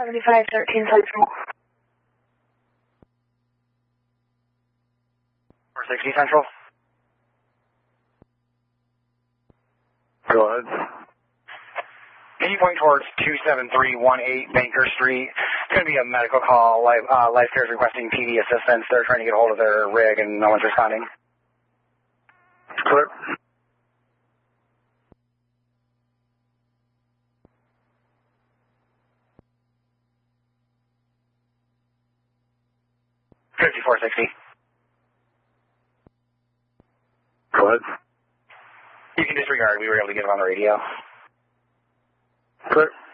7513 Central. 460 Central. Go ahead. Can you point towards 27318 Banker Street? It's going to be a medical call. Life Care is requesting PD assistance. They're trying to get a hold of their rig and no one's responding. Clear. $54.60. Go ahead. You can disregard. We were able to get it on the radio. Clear.